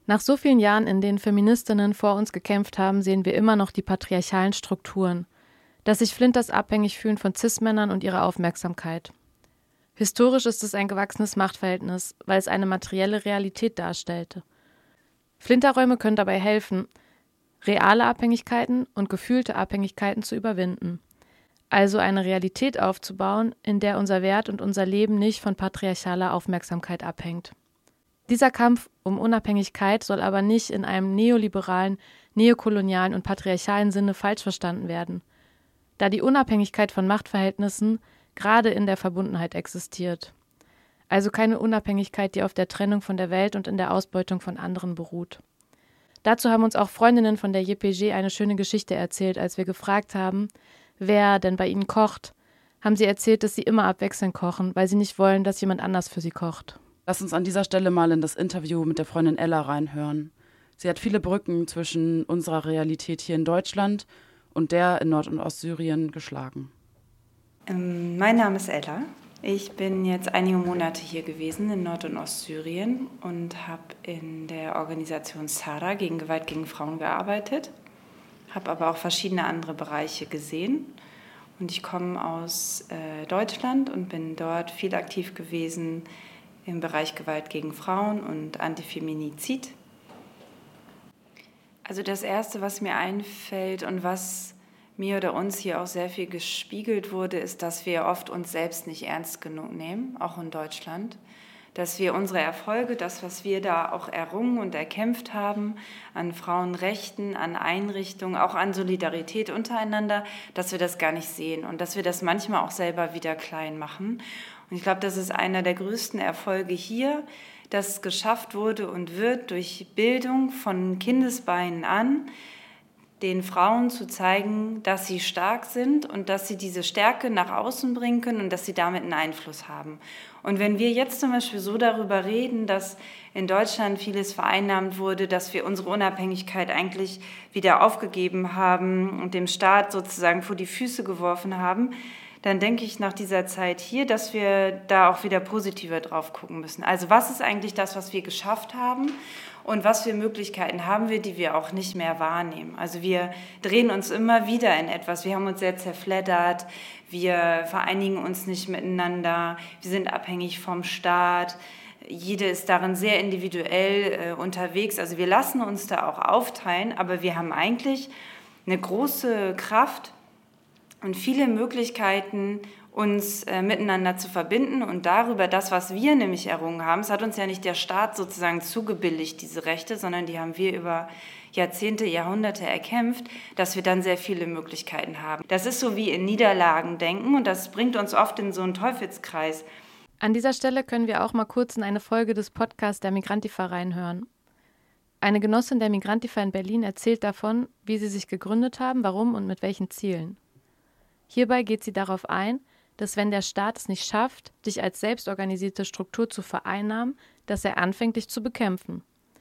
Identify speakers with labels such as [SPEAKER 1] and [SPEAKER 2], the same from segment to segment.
[SPEAKER 1] Nach so vielen Jahren, in denen Feministinnen vor uns gekämpft haben, sehen wir immer noch die patriarchalen Strukturen, dass sich Flinters abhängig fühlen von Cis-Männern und ihrer Aufmerksamkeit. Historisch ist es ein gewachsenes Machtverhältnis, weil es eine materielle Realität darstellte. Flinterräume können dabei helfen, reale Abhängigkeiten und gefühlte Abhängigkeiten zu überwinden. Also eine Realität aufzubauen, in der unser Wert und unser Leben nicht von patriarchaler Aufmerksamkeit abhängt. Dieser Kampf um Unabhängigkeit soll aber nicht in einem neoliberalen, neokolonialen und patriarchalen Sinne falsch verstanden werden, da die Unabhängigkeit von Machtverhältnissen gerade in der Verbundenheit existiert. Also keine Unabhängigkeit, die auf der Trennung von der Welt und in der Ausbeutung von anderen beruht. Dazu haben uns auch Freundinnen von der JPG eine schöne Geschichte erzählt, als wir gefragt haben, wer denn bei ihnen kocht. Haben sie erzählt, dass sie immer abwechselnd kochen, weil sie nicht wollen, dass jemand anders für sie kocht.
[SPEAKER 2] Lass uns an dieser Stelle mal in das Interview mit der Freundin Ella reinhören. Sie hat viele Brücken zwischen unserer Realität hier in Deutschland und der in Nord- und Ostsyrien geschlagen.
[SPEAKER 3] Mein Name ist Ella. Ich bin jetzt einige Monate hier gewesen in Nord- und Ostsyrien und habe in der Organisation SARA gegen Gewalt gegen Frauen gearbeitet, habe aber auch verschiedene andere Bereiche gesehen. Und ich komme aus Deutschland und bin dort viel aktiv gewesen im Bereich Gewalt gegen Frauen und Antifeminizid. Also das Erste, was mir einfällt und was mir oder uns hier auch sehr viel gespiegelt wurde, ist, dass wir oft uns selbst nicht ernst genug nehmen, auch in Deutschland. Dass wir unsere Erfolge, das, was wir da auch errungen und erkämpft haben, an Frauenrechten, an Einrichtungen, auch an Solidarität untereinander, dass wir das gar nicht sehen und dass wir das manchmal auch selber wieder klein machen. Und ich glaube, das ist einer der größten Erfolge hier, dass es geschafft wurde und wird durch Bildung von Kindesbeinen an, den Frauen zu zeigen, dass sie stark sind und dass sie diese Stärke nach außen bringen können und dass sie damit einen Einfluss haben. Und wenn wir jetzt zum Beispiel so darüber reden, dass in Deutschland vieles vereinnahmt wurde, dass wir unsere Unabhängigkeit eigentlich wieder aufgegeben haben und dem Staat sozusagen vor die Füße geworfen haben, dann denke ich nach dieser Zeit hier, dass wir da auch wieder positiver drauf gucken müssen. Also was ist eigentlich das, was wir geschafft haben und was für Möglichkeiten haben wir, die wir auch nicht mehr wahrnehmen. Also wir drehen uns immer wieder in etwas. Wir haben uns sehr zerfleddert, wir vereinigen uns nicht miteinander, wir sind abhängig vom Staat. Jede ist darin sehr individuell unterwegs. Also wir lassen uns da auch aufteilen, aber wir haben eigentlich eine große Kraft und viele Möglichkeiten, uns miteinander zu verbinden und darüber das, was wir nämlich errungen haben. Es hat uns ja nicht der Staat sozusagen zugebilligt, diese Rechte, sondern die haben wir über Jahrzehnte, Jahrhunderte erkämpft, dass wir dann sehr viele Möglichkeiten haben. Das ist so wie in Niederlagen denken und das bringt uns oft in so einen Teufelskreis.
[SPEAKER 1] An dieser Stelle können wir auch mal kurz in eine Folge des Podcasts der Migrantifa reinhören. Eine Genossin der Migrantifa in Berlin erzählt davon, wie sie sich gegründet haben, warum und mit welchen Zielen. Hierbei geht sie darauf ein, dass wenn der Staat es nicht schafft, dich als selbstorganisierte Struktur zu vereinnahmen, dass er anfängt, dich zu bekämpfen.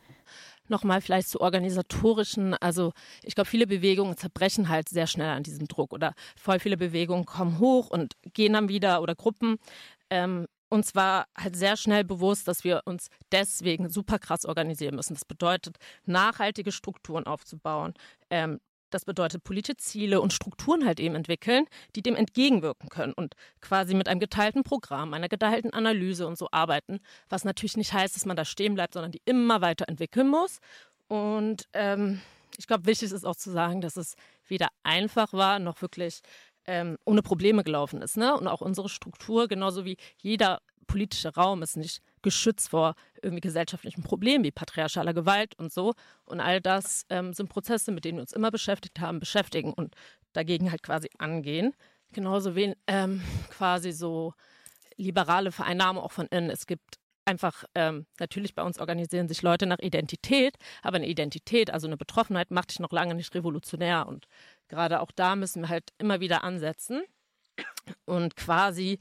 [SPEAKER 4] Nochmal vielleicht zu organisatorischen, also ich glaube, viele Bewegungen zerbrechen halt sehr schnell an diesem Druck oder voll viele Bewegungen kommen hoch und gehen dann wieder oder Gruppen. Uns war halt sehr schnell bewusst, dass wir uns deswegen super krass organisieren müssen. Das bedeutet, nachhaltige Strukturen aufzubauen. Das bedeutet, politische Ziele und Strukturen halt eben entwickeln, die dem entgegenwirken können und quasi mit einem geteilten Programm, einer geteilten Analyse und so arbeiten, was natürlich nicht heißt, dass man da stehen bleibt, sondern die immer weiter entwickeln muss. Und ich glaube, wichtig ist auch zu sagen, dass es weder einfach war, noch wirklich ohne Probleme gelaufen ist. Ne? Und auch unsere Struktur, genauso wie jeder politische Raum, ist nicht geschützt vor irgendwie gesellschaftlichen Problemen wie patriarchaler Gewalt und so. Und all das sind Prozesse, mit denen wir uns immer beschäftigt haben, beschäftigen und dagegen halt quasi angehen. Genauso wie quasi so liberale Vereinnahme auch von innen. Es gibt einfach, natürlich bei uns organisieren sich Leute nach Identität, aber eine Identität, also eine Betroffenheit, macht dich noch lange nicht revolutionär. Und gerade auch da müssen wir halt immer wieder ansetzen und quasi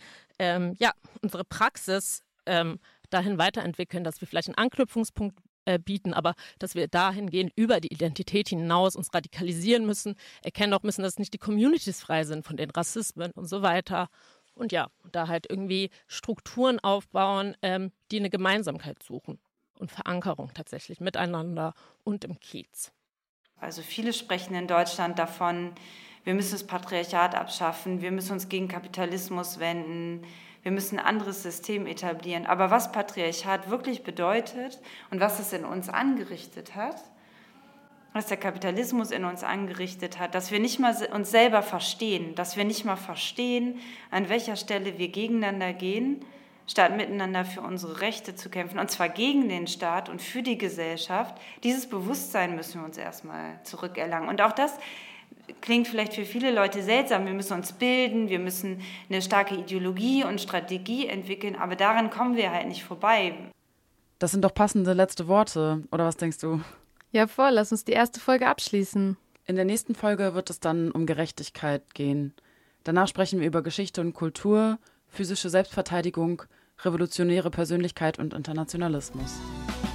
[SPEAKER 4] unsere Praxis dahin weiterentwickeln, dass wir vielleicht einen Anknüpfungspunkt bieten, aber dass wir dahingehend über die Identität hinaus uns radikalisieren müssen, erkennen auch müssen, dass nicht die Communities frei sind von den Rassismen und so weiter. Und ja, da halt irgendwie Strukturen aufbauen, die eine Gemeinsamkeit suchen. und Verankerung tatsächlich miteinander und im Kiez.
[SPEAKER 3] Also viele sprechen in Deutschland davon, wir müssen das Patriarchat abschaffen, wir müssen uns gegen Kapitalismus wenden, wir müssen ein anderes System etablieren. Aber was Patriarchat wirklich bedeutet und was es in uns angerichtet hat, was der Kapitalismus in uns angerichtet hat, dass wir nicht mal uns selber verstehen, dass wir nicht mal verstehen, an welcher Stelle wir gegeneinander gehen, statt miteinander für unsere Rechte zu kämpfen, und zwar gegen den Staat und für die Gesellschaft. Dieses Bewusstsein müssen wir uns erstmal zurückerlangen. Und auch das klingt vielleicht für viele Leute seltsam. Wir müssen uns bilden, wir müssen eine starke Ideologie und Strategie entwickeln, aber daran kommen wir halt nicht vorbei.
[SPEAKER 2] Das sind doch passende letzte Worte, oder was denkst du?
[SPEAKER 1] Ja, voll. Lass uns die erste Folge abschließen.
[SPEAKER 2] In der nächsten Folge wird es dann um Gerechtigkeit gehen. Danach sprechen wir über Geschichte und Kultur, physische Selbstverteidigung, revolutionäre Persönlichkeit und Internationalismus.